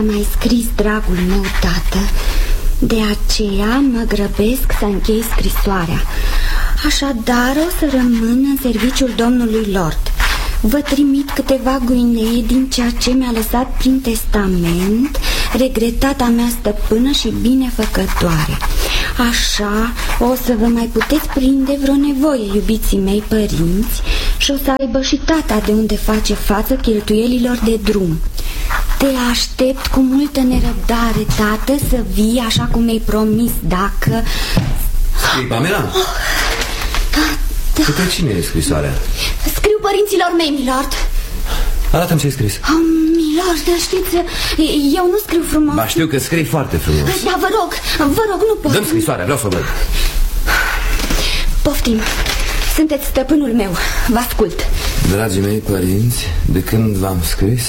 mai scris, dragul meu tată. De aceea mă grăbesc să închei scrisoarea. Așadar o să rămân în serviciul domnului Lord. Vă trimit câteva guinee din ceea ce mi-a lăsat prin testament regretata mea stăpână și binefăcătoare. Așa o să vă mai puteți prinde vreo nevoie, iubiții mei părinți, și o să aibă și tata de unde face față cheltuielilor de drum. Te aștept cu multă nerăbdare, tată, să vii așa cum mi-ai promis, dacă... Scrii, Pamela? Da. Către cine e scrisoarea? Scriu părinților mei, milord. Arată-mi ce-ai scris. Milord, știți, eu nu scriu frumos. Ba, știu că scrii foarte frumos. Da, vă rog, nu pot. Dă-mi scrisoarea, vreau să o văd. Poftim, sunteți stăpânul meu, vă ascult. Dragii mei părinți, de când v-am scris?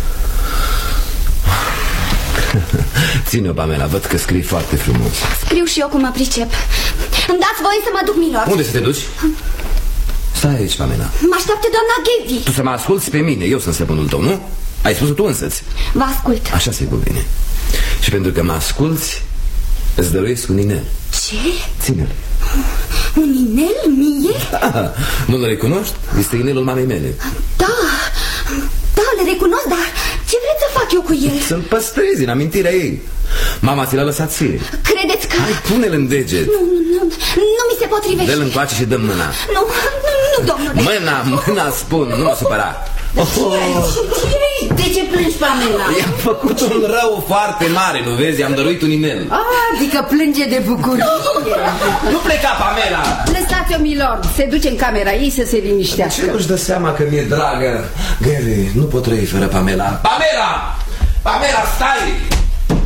Ține-o, Pamela, văd că scrii foarte frumos. Scriu și eu cum mă pricep. Îmi dați voie să mă duc, milord. Unde să te duci? Stai aici, Pamela. Mă așteaptă doamna Ghevi. Tu să mă asculți pe mine, eu sunt stăpânul tău, nu? Ai spus-o tu însăți. Vă ascult. Așa se cuvine. Și pentru că mă asculți, îți dăruiesc un inel. Ce? Ține-l. Un inel mie? Da, nu-l recunoști? Este inelul mamei mele. Da, le recunosc, dar ce vreți să fac eu cu el? Să-l păstrezi în amintirea ei. Mama ți l-a lăsat ție. Credeți că... Hai, pune-l în deget. Nu mi se potrivește. Dă-l încoace și dă mâna. Nu, domnule. Mâna, spun, nu mă supăra. De ce plângi, Pamela? I-am făcut un rău foarte mare, nu vezi? I-am dăruit un inel. Adică plânge de bucurie. Nu pleca, Pamela! Lăsați-o, milord, se duce în camera ei să se liniștească. Ce nu-și dă seama că mi-e dragă? Gary, nu pot trăi fără Pamela. Pamela, stai!